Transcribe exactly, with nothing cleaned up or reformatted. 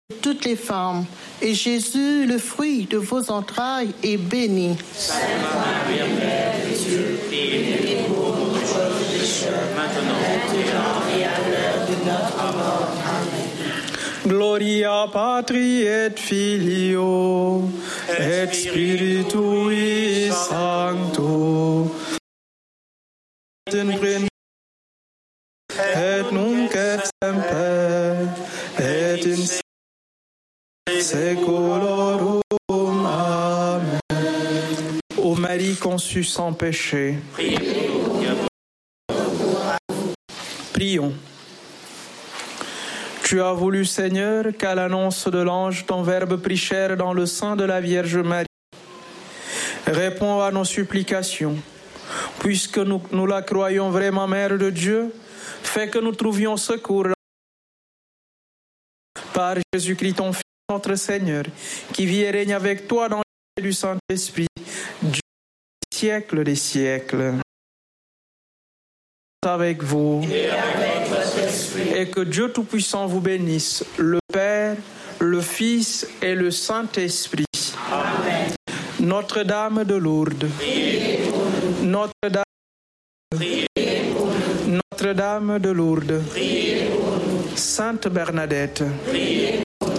toutes les femmes, et Jésus, le fruit de vos entrailles, est béni. Sainte Marie, Mère de Dieu, priez pour nous pauvres pécheurs, maintenant et à l'heure de notre mort. Amen. Gloria Patri et Filio et Spiritui Sancto. Et nunc et semper et in seculorum. Amen. Ô Marie conçue sans péché, prions. Tu as voulu, Seigneur, qu'à l'annonce de l'ange, ton Verbe prit chair dans le sein de la Vierge Marie. Réponds à nos supplications. Puisque nous, nous la croyons vraiment Mère de Dieu, fais que nous trouvions secours par Jésus-Christ, ton Fils, notre Seigneur, qui vit et règne avec toi dans l'unité du Saint-Esprit, Dieu des siècles des siècles. Avec vous. Et avec votre esprit. Et que Dieu Tout-Puissant vous bénisse, le Père, le Fils et le Saint-Esprit. Amen. Notre-Dame de Lourdes. Notre-Dame. Notre-Dame de Lourdes. Sainte Bernadette.